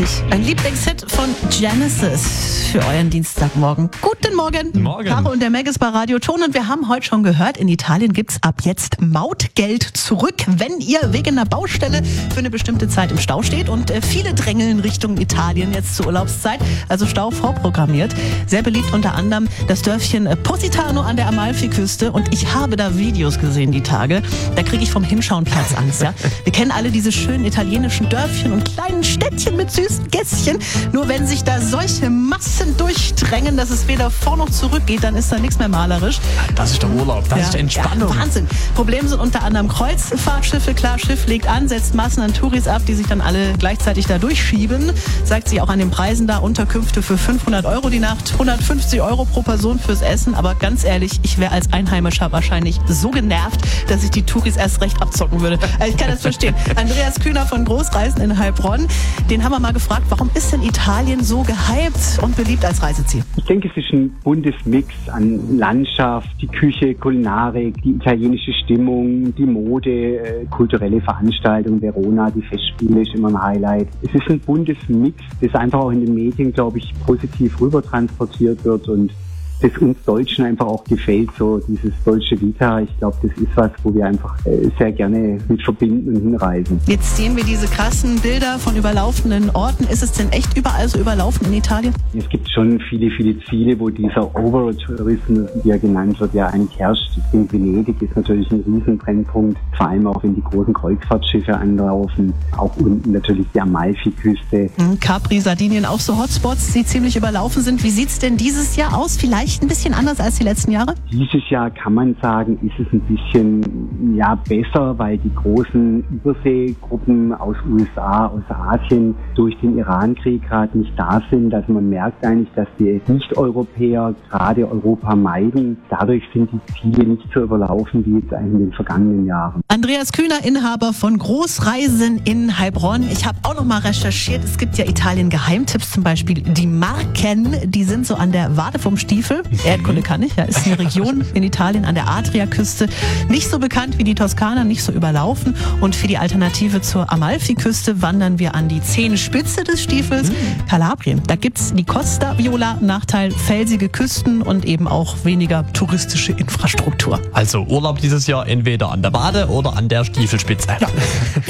Ein Lieblingshit von Genesis für euren Dienstagmorgen. Guten Morgen. Morgen. Caro und der Meg ist bei Radio Ton und wir haben heute schon gehört, in Italien gibt's ab jetzt Mautgeld zurück, wenn ihr wegen einer Baustelle für eine bestimmte Zeit im Stau steht und viele drängeln Richtung Italien jetzt zur Urlaubszeit, also Stau vorprogrammiert. Sehr beliebt unter anderem das Dörfchen Positano an der Amalfiküste und ich habe da Videos gesehen die Tage. Da kriege ich vom Hinschauen Platzangst. Ja? Wir kennen alle diese schönen italienischen Dörfchen und kleinen Städtchen mit süßen Gässchen. Nur wenn sich da solche Massen durchdrängen, dass es weder vor noch zurück geht, dann ist da nichts mehr malerisch. Das ist der Urlaub, das ist Entspannung. Ja, Wahnsinn. Problem sind unter anderem Kreuzfahrtschiffe. Klar, Schiff legt an, setzt Massen an Touris ab, die sich dann alle gleichzeitig da durchschieben. Zeigt sich auch an den Preisen da. Unterkünfte für 500 € die Nacht, 150 € pro Person fürs Essen. Aber ganz ehrlich, ich wäre als Einheimischer wahrscheinlich so genervt, dass ich die Touris erst recht abzocken würde. Also ich kann das verstehen. Andreas Kühner von Großreisen in Heilbronn, den haben wir mal gefragt, warum ist denn Italien so gehypt und beliebt als Reiseziel? Ich denke, es ist ein buntes Mix an Landschaft, die Küche, Kulinarik, die italienische Stimmung, die Mode, kulturelle Veranstaltungen, Verona, die Festspiele ist immer ein Highlight. Es ist ein buntes Mix, das einfach auch in den Medien, glaube ich, positiv rüber transportiert wird und das uns Deutschen einfach auch gefällt, so dieses deutsche Vita. Ich glaube, das ist was, wo wir einfach sehr gerne mit verbinden und hinreisen. Jetzt sehen wir diese krassen Bilder von überlaufenden Orten. Ist es denn echt überall so überlaufen in Italien? Es gibt schon viele Ziele, wo dieser Overtourismus, wie er genannt wird, ja eigentlich herrscht. Ich denke, Venedig ist natürlich ein Riesenbrennpunkt, vor allem auch wenn die großen Kreuzfahrtschiffe anlaufen. Auch unten natürlich die Amalfiküste. Capri, Sardinien, auch so Hotspots, die ziemlich überlaufen sind. Wie sieht's denn dieses Jahr aus? Vielleicht ein bisschen anders als die letzten Jahre? Dieses Jahr kann man sagen, ist es ein bisschen besser, weil die großen Überseegruppen aus USA, aus Asien durch den Irankrieg gerade nicht da sind. Also man merkt eigentlich, dass die Nicht-Europäer gerade Europa meiden. Dadurch sind die Ziele nicht so überlaufen wie jetzt eigentlich in den vergangenen Jahren. Andreas Kühner, Inhaber von Großreisen in Heilbronn. Ich habe auch noch mal recherchiert. Es gibt ja Italien-Geheimtipps, zum Beispiel die Marken. Die sind so an der Wade vom Stiefel. Erdkunde kann ich, ja, ist eine Region in Italien an der Adriaküste. Nicht so bekannt wie die Toskana, nicht so überlaufen. Und für die Alternative zur Amalfiküste wandern wir an die Zehenspitze des Stiefels, Kalabrien. Da gibt's die Costa Viola, Nachteil felsige Küsten und eben auch weniger touristische Infrastruktur. Also Urlaub dieses Jahr entweder an der Wade oder an der Stiefelspitze. Ja.